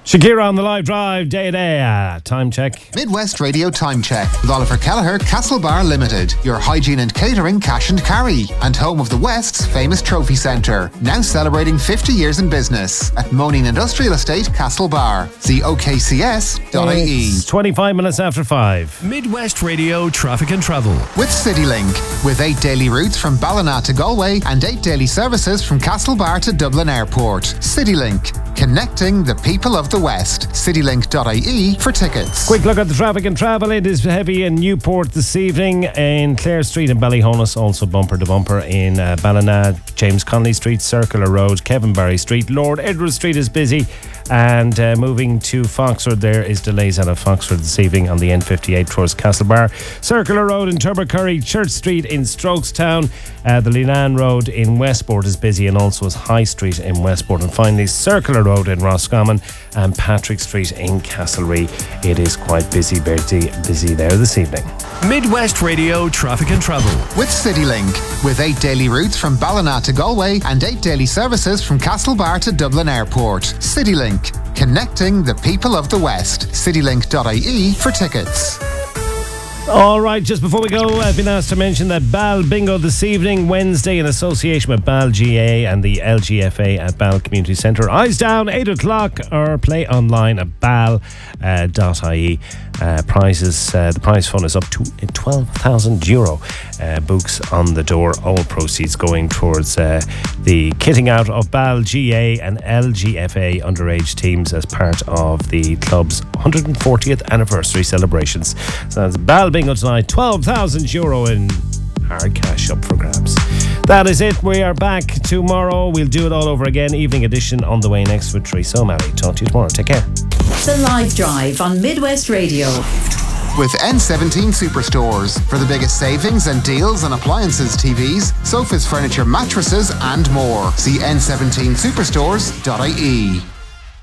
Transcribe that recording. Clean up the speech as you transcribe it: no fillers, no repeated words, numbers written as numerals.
Shakira on the live drive, day to day. Time check. Midwest Radio Time Check with Oliver Kelleher, Castlebar Limited. Your hygiene and catering cash and carry. And home of the West's famous trophy centre. Now celebrating 50 years in business at Moaning Industrial Estate, Castlebar. See okcs.ie. It's 25 minutes after 5. Midwest Radio Traffic and Travel. With CityLink. With 8 daily routes from Ballina to Galway and 8 daily services from Castlebar to Dublin Airport. CityLink. Connecting the people of the West. Citylink.ie for tickets. Quick look at the traffic and travel. It is heavy in Newport this evening, in Clare Street and Ballyhonus, also bumper to bumper in Ballina, James Connolly Street, Circular Road, Kevin Barry Street. Lord Edward Street is busy, and moving to Foxford, there is delays out of Foxford this evening on the N58 towards Castlebar. Circular Road in Turbercurry, Church Street in Strokestown, the Lenan Road in Westport is busy, and also is High Street in Westport. And finally, Circular Road in Roscommon and Patrick Street in Castlereagh. It is quite busy there this evening. Midwest Radio Traffic and Travel. With CityLink. With 8 daily routes from Ballina to Galway and 8 daily services from Castlebar to Dublin Airport. CityLink. Connecting the people of the West. Citylink.ie for tickets. All right, just before we go, I've been asked to mention that Bal Bingo this evening, Wednesday, in association with Bal GA and the LGFA at Bal Community Centre. Eyes down, 8 o'clock, or play online at bal.ie. Prizes, the prize fund is up to €12,000. Books on the door, all proceeds going towards the kitting out of Bal GA and LGFA underage teams as part of the club's 140th anniversary celebrations. So that's Bal Bingo tonight, €12,000 in hard cash up for grabs. That is it. We are back tomorrow. We'll do it all over again. Evening edition on the way next with Teresa O'Malley. Talk to you tomorrow. Take care. The Live Drive on Midwest Radio. With N17 Superstores. For the biggest savings and deals on appliances, TVs, sofas, furniture, mattresses and more. See n17superstores.ie.